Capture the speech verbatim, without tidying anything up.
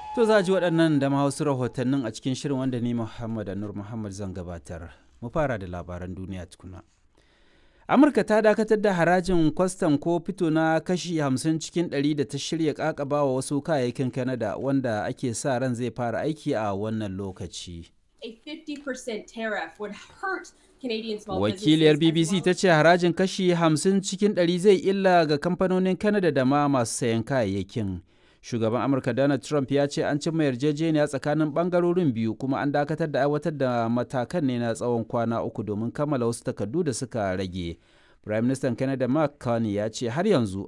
To za a ji waɗannan da ma wasu rahotannin a cikin shirin wanda ni Muhammad Anur Muhammad zan gabatar. Mu fara da labaran duniya tukuna. Amurka ta dakatar da harajin kwastam ko fito na kashi hamsin cikin ɗari da ta shirya ƙaƙaba wa wasu kayayyakin Canada wanda ake sa ran zai fara aiki a wannan lokaci. A fifty percent tariff would hurt Canadian small Wakiliyar businesses B B C as ta well. ce harajin kashi hamsin cikin ɗari zai illa ga kamfanonin Canada da ma masu sayan kayayyakin. Shugaban Amurka Donald Trump ya ce an cimma yarjejeniya tsakanin ɓangarorin biyu kuma an dakatar da aiwatar da matakan ne na tsawon kwana uku domin kammala wasu takardu da suka rage. Prime Minister Canada Mark Carney ya ce har yanzu